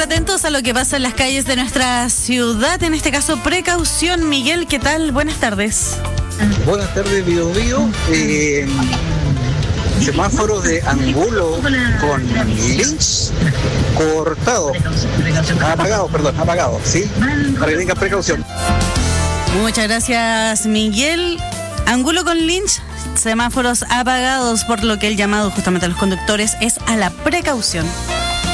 atentos a lo que pasa en las calles de nuestra ciudad, en este caso precaución. Miguel, ¿qué tal? Buenas tardes. Buenas tardes, Biobío. Semáforos de Angulo con Lynch cortado. Apagado, ¿sí? Para que tengan precaución. Muchas gracias, Miguel. Angulo con Lynch, semáforos apagados, por lo que el llamado justamente a los conductores es a la precaución.